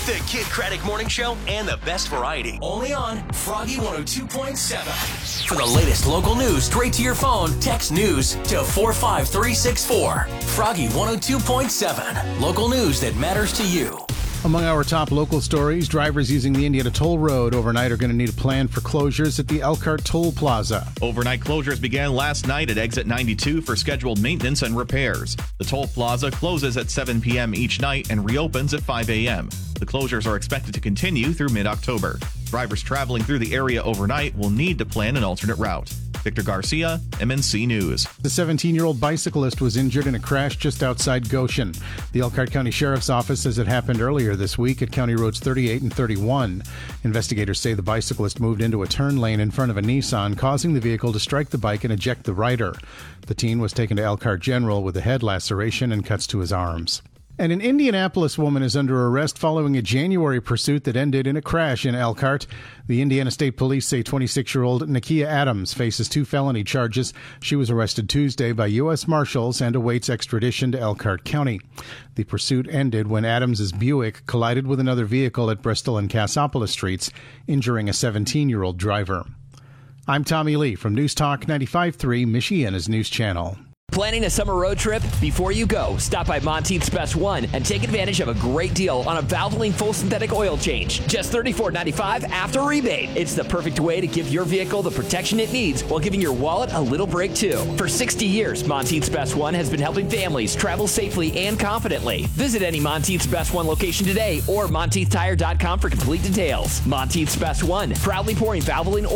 The Kid Craddock Morning Show and the best variety. Only on Froggy 102.7. For the latest local news straight to your phone, text news to 45364. Froggy 102.7. Local news that matters to you. Among our top local stories, drivers using the Indiana Toll Road overnight are going to need a plan for closures at the Elkhart Toll Plaza. Overnight closures began last night at exit 92 for scheduled maintenance and repairs. The toll plaza closes at 7 p.m. each night and reopens at 5 a.m. The closures are expected to continue through mid-October. Drivers traveling through the area overnight will need to plan an alternate route. Victor Garcia, MNC News. The 17-year-old bicyclist was injured in a crash just outside Goshen. The Elkhart County Sheriff's Office says it happened earlier this week at County Roads 38 and 31. Investigators say the bicyclist moved into a turn lane in front of a Nissan, causing the vehicle to strike the bike and eject the rider. The teen was taken to Elkhart General with a head laceration and cuts to his arms. And an Indianapolis woman is under arrest following a January pursuit that ended in a crash in Elkhart. The Indiana State Police say 26-year-old Nakia Adams faces 2 felony charges. She was arrested Tuesday by U.S. Marshals and awaits extradition to Elkhart County. The pursuit ended when Adams's Buick collided with another vehicle at Bristol and Cassopolis Streets, injuring a 17-year-old driver. I'm Tommy Lee from News Talk 95.3, Michiana's News Channel. Planning a summer road trip? Before you go, stop by Monteith's Best One and take advantage of a great deal on a Valvoline full synthetic oil change. Just $34.95 after rebate. It's the perfect way to give your vehicle the protection it needs while giving your wallet a little break too. For 60 years, Monteith's Best One has been helping families travel safely and confidently. Visit any Monteith's Best One location today or MonteithTire.com for complete details. Monteith's Best One, proudly pouring Valvoline oil